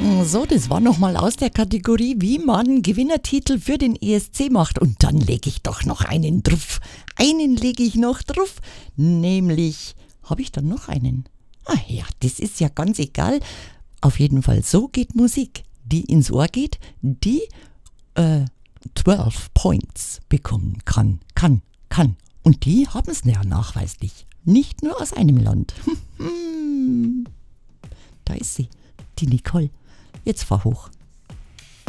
So, das war nochmal aus der Kategorie, wie man Gewinnertitel für den ESC macht. Und dann lege ich doch noch einen drauf. Einen lege ich noch drauf. Nämlich, habe ich dann noch einen? Ah ja, das ist ja ganz egal. Auf jeden Fall, so geht Musik, die ins Ohr geht, die 12 Points bekommen kann. Und die haben es ja nachweislich. Nicht nur aus einem Land. Da ist sie, die Nicole. Jetzt fahr hoch.